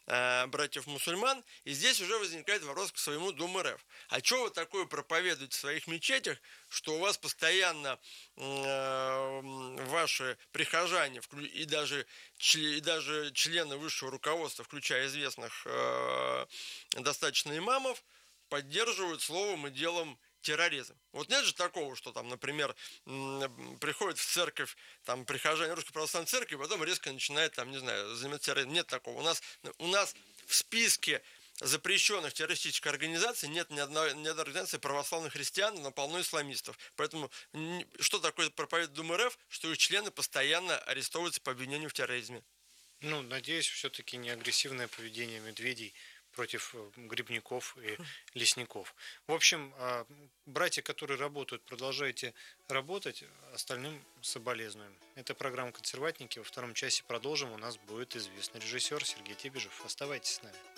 братьев-мусульман. И здесь уже возникает вопрос к своему Дому РФ. А что вы такое проповедуете в своих мечетях, что у вас постоянно ваши прихожане и даже члены высшего руководства, включая известных достаточно имамов, поддерживают словом и делом терроризм. Вот нет же такого, что там, например, приходит в церковь, там, прихожане Русской Православной Церкви, потом резко начинает, там, не знаю, заниматься терроризмом. Нет такого. У нас в списке запрещенных террористических организаций нет ни одной организации православных христиан, но полно исламистов. Поэтому что такое проповедь Думы РФ, что их члены постоянно арестовываются по обвинению в терроризме? Ну, надеюсь, все-таки не агрессивное поведение медведей против грибников и лесников. В общем, братья, которые работают, продолжайте работать, остальным соболезнуем. Это программа «Консерватники». Во втором часе продолжим. У нас будет известный режиссер Сергей Тебежев. Оставайтесь с нами.